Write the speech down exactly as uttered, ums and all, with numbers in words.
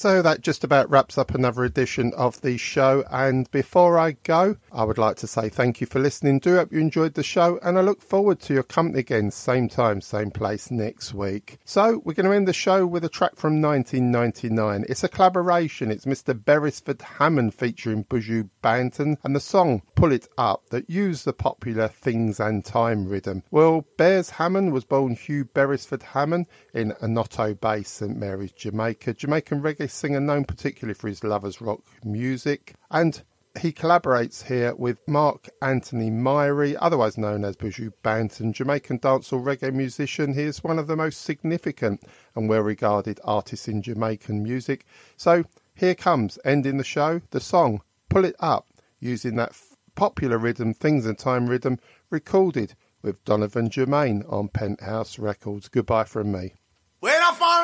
So that just about wraps up another edition of the show, and before I go, I would like to say thank you for listening. Do hope you enjoyed the show, and I look forward to your company again, same time, same place next week. So we're going to end the show with a track from nineteen ninety-nine. It's a collaboration. It's Mister Beresford Hammond featuring Buju Banton, and the song Pull It Up that used the popular Things and Time rhythm. Well, Bears Hammond was born Hugh Beresford Hammond in Onoto Bay, Saint Mary's, Jamaica. Jamaican reggae singer known particularly for his lovers rock music, and he collaborates here with Mark Anthony Myrie, otherwise known as Buju Banton, Jamaican dancehall reggae musician. He is one of the most significant and well-regarded artists in Jamaican music. So here comes, ending the show, the song Pull It Up, using that f- popular rhythm, Things and Time rhythm, recorded with Donovan Germain on Penthouse Records. Goodbye from me.